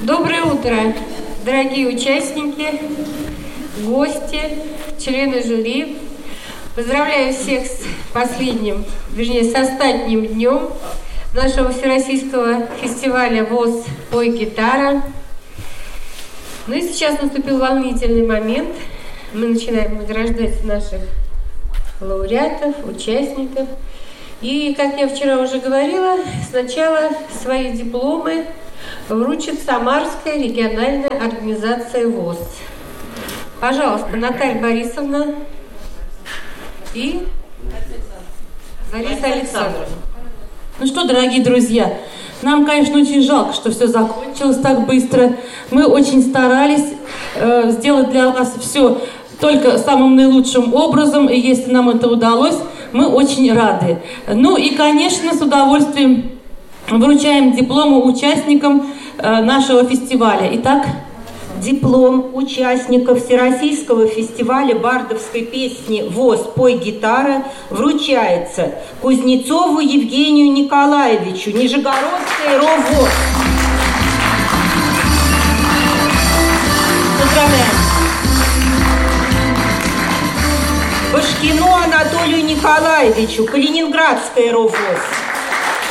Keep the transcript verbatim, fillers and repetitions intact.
Доброе утро, дорогие участники, гости, члены жюри. Поздравляю всех с последним, вернее, с остатним днем нашего всероссийского фестиваля ВОС «Пой гитара». Ну и сейчас наступил волнительный момент. Мы начинаем награждать наших лауреатов, участников. И, как я вчера уже говорила, сначала свои дипломы вручит Самарская региональная организация ВОС. Пожалуйста, Наталья Борисовна и Лариса Александровна. Ну что, дорогие друзья, нам, конечно, очень жалко, что все закончилось так быстро. Мы очень старались э, сделать для вас все только самым наилучшим образом, и если нам это удалось, мы очень рады. Ну и, конечно, с удовольствием вручаем дипломы участникам э, нашего фестиваля. Итак, диплом участников Всероссийского фестиваля бардовской песни ВОС «Пой гитара» вручается Кузнецову Евгению Николаевичу, Нижегородская РОВОС. Поздравляем. Башкину Анатолию Николаевичу, Калининградская РОВОС.